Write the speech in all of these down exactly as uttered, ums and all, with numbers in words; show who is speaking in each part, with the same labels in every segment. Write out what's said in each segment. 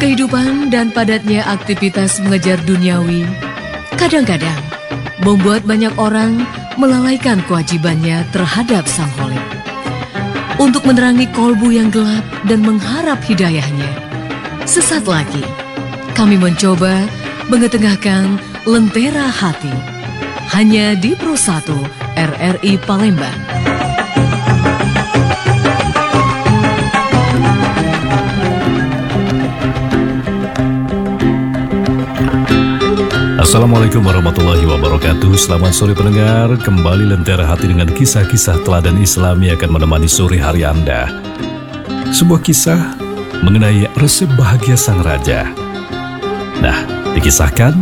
Speaker 1: Kehidupan dan padatnya aktivitas mengejar duniawi kadang-kadang membuat banyak orang melalaikan kewajibannya terhadap Sang Kholik. Untuk menerangi kolbu yang gelap dan mengharap hidayahnya, sesaat lagi kami mencoba mengetengahkan Lentera Hati hanya di Pro satu R R I Palembang.
Speaker 2: Assalamualaikum warahmatullahi wabarakatuh. Selamat sore pendengar. Kembali Lentera Hati dengan kisah-kisah teladan Islami akan menemani sore hari Anda. Sebuah kisah mengenai resep bahagia sang raja. Nah, dikisahkan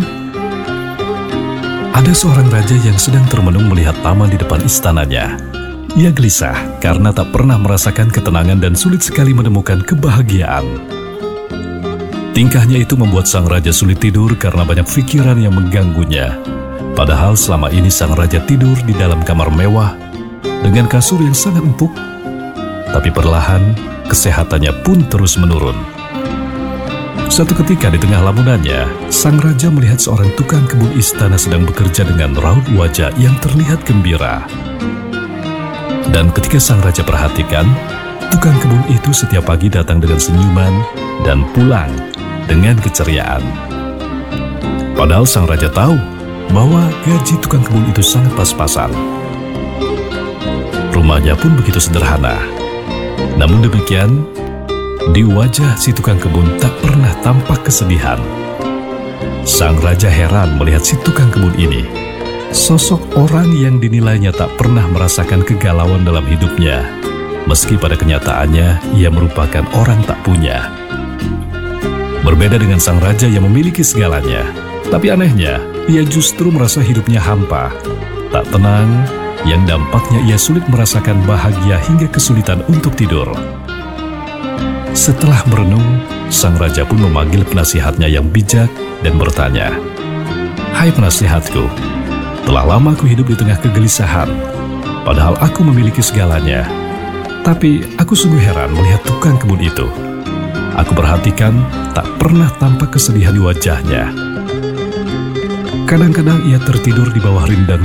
Speaker 2: ada seorang raja yang sedang termenung melihat taman di depan istananya. Ia gelisah karena tak pernah merasakan ketenangan dan sulit sekali menemukan kebahagiaan. Tingkahnya itu membuat sang raja sulit tidur karena banyak pikiran yang mengganggunya. Padahal selama ini sang raja tidur di dalam kamar mewah dengan kasur yang sangat empuk. Tapi perlahan kesehatannya pun terus menurun. Suatu ketika di tengah lamunannya, sang raja melihat seorang tukang kebun istana sedang bekerja dengan raut wajah yang terlihat gembira. Dan ketika sang raja perhatikan, tukang kebun itu setiap pagi datang dengan senyuman dan pulang dengan keceriaan. Padahal sang raja tahu bahwa gaji tukang kebun itu sangat pas-pasan. Rumahnya pun begitu sederhana. Namun demikian, di wajah si tukang kebun tak pernah tampak kesedihan. Sang raja heran melihat si tukang kebun ini. Sosok orang yang dinilainya tak pernah merasakan kegalauan dalam hidupnya, meski pada kenyataannya ia merupakan orang tak punya. Berbeda dengan sang raja yang memiliki segalanya, tapi anehnya, ia justru merasa hidupnya hampa, tak tenang, yang dampaknya ia sulit merasakan bahagia hingga kesulitan untuk tidur. Setelah merenung, sang raja pun memanggil penasihatnya yang bijak dan bertanya, "Hai penasihatku, telah lama aku hidup di tengah kegelisahan, padahal aku memiliki segalanya. Tapi aku sungguh heran melihat tukang kebun itu. Aku perhatikan tak pernah tampak kesedihan di wajahnya. Kadang-kadang ia tertidur di bawah rindang